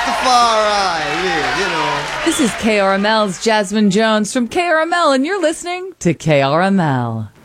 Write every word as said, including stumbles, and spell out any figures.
Rastafari, yeah, you know. This is K R M L's Jasmine Jones from K R M L, and you're listening to K R M L.